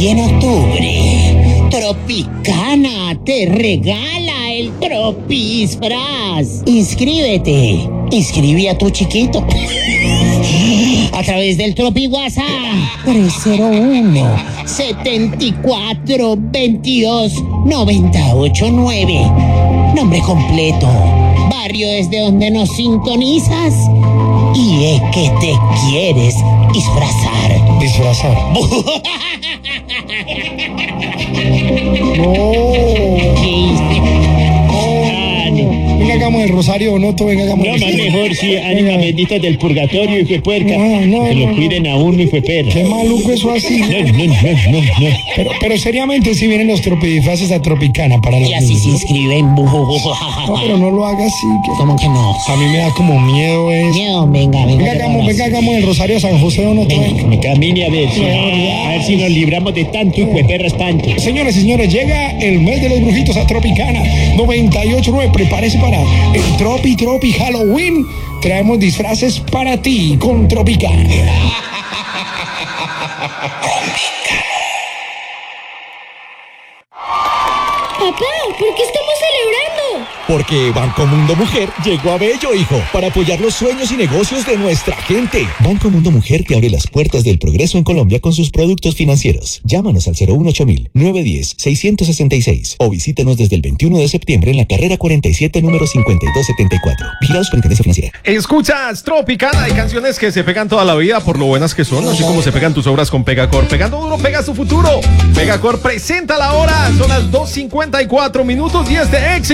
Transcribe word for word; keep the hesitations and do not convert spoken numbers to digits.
Y en octubre, Tropicana te regala el Tropisfraz. Inscríbete. Inscribe a tu chiquito. A través del Tropi WhatsApp tres cero uno, setenta y cuatro, veintidós, noventa y ocho nueve. Nombre completo, barrio desde donde nos sintonizas y es que te quieres disfrazar. Disfrazar. No. Ah, no. Venga, hagamos el rosario, no, todo, venga, hagamos No, el más mejor, sí, ánima bendita del purgatorio y fue puerca. No, no, que no, lo no. cuiden a uno y fue perra. Qué maluco eso así. No, no, no, no, no. Pero, pero seriamente, si vienen los tropidisfraces a Tropicana para los Y así se niños. inscriben. No, pero no lo haga así. Que... ¿Cómo que no? A mí me da como miedo eso. Miedo, venga, venga. Venga, hagamos, venga, hagamos el rosario a San José o no. Venga. Me camine a ver, si, a ver si nos libramos de tanto y fue perra espanto. Señores y señores, llega el mes de los brujitos a Tropicana noventa y ocho punto nueve. Prepárese para el Tropi Tropi Halloween. Traemos disfraces para ti con Tropicana. Papá, ¿por qué estamos celebrando? Porque Banco Mundo Mujer llegó a Bello, hijo, para apoyar los sueños y negocios de nuestra gente. Banco Mundo Mujer te abre las puertas del progreso en Colombia con sus productos financieros. Llámanos al cero uno ocho mil, nueve uno cero, seis seis seis o visítenos desde el veintiuno de septiembre en la carrera cuarenta y siete, número cincuenta y dos setenta y cuatro. Vigilados por Intendencia Financiera. Escuchas Tropicana, hay canciones que se pegan toda la vida por lo buenas que son, así como se pegan tus obras con Pegacor. Pegando duro, pega su futuro. Pegacor presenta la hora, son las dos cincuenta y cuatro minutos y es de éxito.